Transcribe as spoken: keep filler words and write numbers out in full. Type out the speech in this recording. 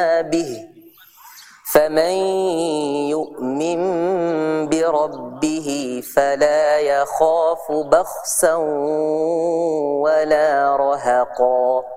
به فمن يؤمن بربه فلا يخاف بخسا ولا رهقا